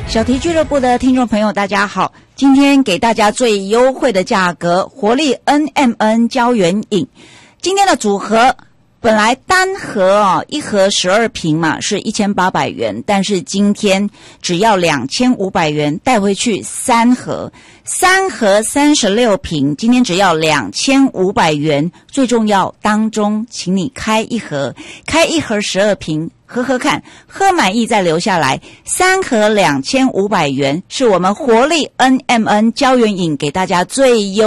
小题俱乐部的听众朋友大家好，今天给大家最优惠的价格，活力 NMN 胶原饮。今天的组合本来单盒一盒12瓶嘛是1800元，但是今天只要2500元带回去3盒36瓶，今天只要2500元。最重要，当中请你开一盒12瓶喝喝看，喝满意再留下来。3盒2500元是我们活力 NMN 胶原饮给大家最优